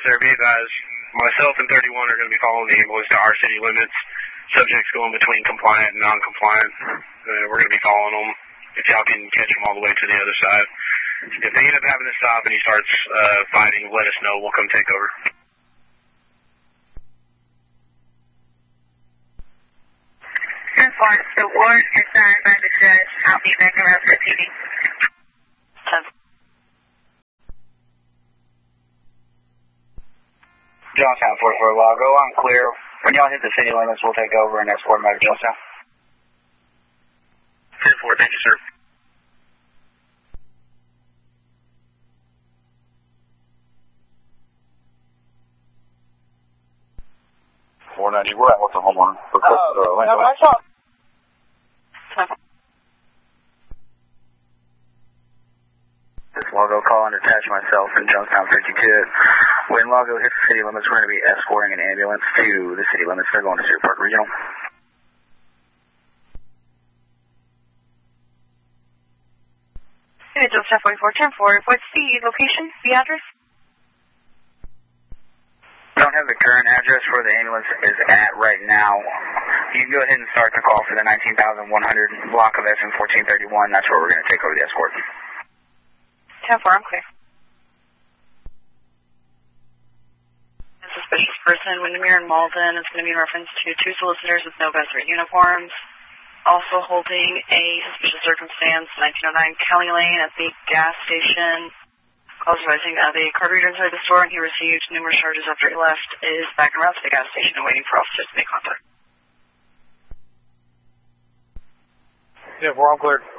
sir. Be advised, myself and 31 are going to be following the ambulance to our city limits. Subjects going between compliant and non-compliant. We're going to be following them. If y'all can catch him all the way to the other side. If they end up having to stop and he starts fighting, let us know. We'll come take over. 10-4, the ward is signed by the judge. I'll be back around for PD. 10. Johnstown 44 Lago, I'm clear. When y'all hit the city limits, we'll take over and escort them out of Johnstown. 10-4, thank you, sir. We're at what's a homeowner. This Lago call and attach myself in Johnstown 52. When Lago hits the city limits, we're going to be escorting an ambulance to the city limits. They're going to Cedar Park Regional. Hey, Johnstown 44, 10-4. What's the location, the address? I don't have the current address where the ambulance is at right now. You can go ahead and start the call for the 19,100 block of SM 1431. That's where we're going to take over the escort. 10-4, I'm clear. A suspicious person, Windermere and Malden. It's going to be in reference to two solicitors with no vested uniforms. Also holding a suspicious circumstance, 1909 Kelly Lane at the gas station. Calls advising the card reader inside the store, and he received numerous charges after he left, is back en route to the gas station and waiting for officers to make contact. Yeah, we're all cleared.